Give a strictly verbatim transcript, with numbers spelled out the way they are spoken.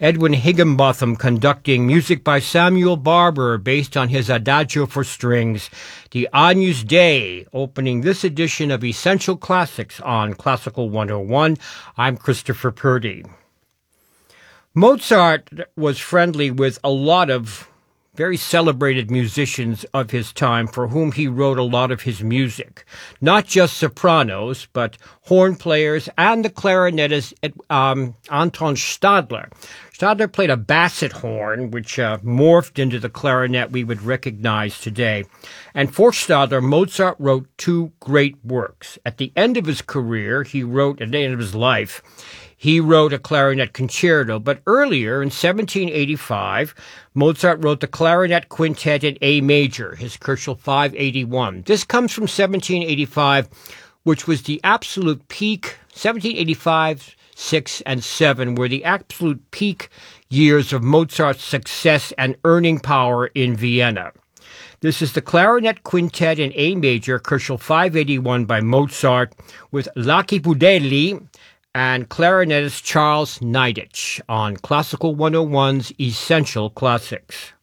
Edwin Higginbotham conducting music by Samuel Barber based on his Adagio for strings. The Agnus Dei opening this edition of Essential Classics on Classical one oh one. I'm Christopher Purdy. Mozart was friendly with a lot of very celebrated musicians of his time for whom he wrote a lot of his music. Not just sopranos, but horn players and the clarinetist um, Anton Stadler. Stadler played a basset horn, which uh, morphed into the clarinet we would recognize today. And for Stadler, Mozart wrote two great works. At the end of his career, he wrote, at the end of his life, he wrote a clarinet concerto, but earlier, in seventeen eighty-five, Mozart wrote the Clarinet Quintet in A major, his Köchel five eighty-one. This comes from seventeen eighty-five, which was the absolute peak. seventeen eighty-five, six, and seven were the absolute peak years of Mozart's success and earning power in Vienna. This is the Clarinet Quintet in A major, Köchel five eighty-one by Mozart, with Lucky Pudelli and clarinetist Charles Neidich on Classical one oh one's Essential Classics.